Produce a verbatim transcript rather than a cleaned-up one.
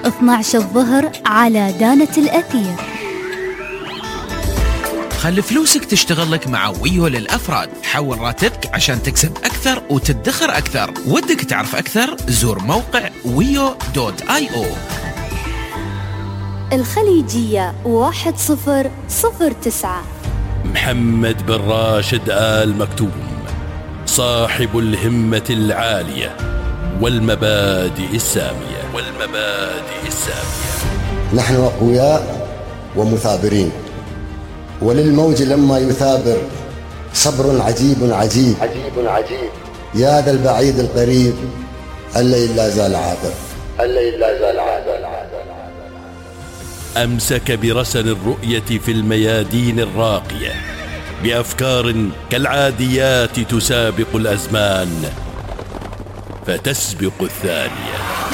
اثنا عشر الظهر على دانة الأثير. خلي فلوسك تشتغل لك مع ويو للأفراد. حول راتبك عشان تكسب أكثر وتدخر أكثر. ودك تعرف أكثر؟ زور موقع ويو دوت آي أو. الخليجية واحد صفر صفر تسعة. محمد بن راشد آل مكتوم، صاحب الهمة العالية والمبادئ السامية والمبادئ السامية. نحن أقوياء ومثابرين، وللموج لما يثابر صبر عجيب عجيب عجيب عجيب. يا ذا البعيد القريب الليل لا زال عابر، الليل لا زال عابر. أمسك برسن الرؤية في الميادين الراقية بأفكار كالعاديات تسابق الأزمان فتسبق الثانية.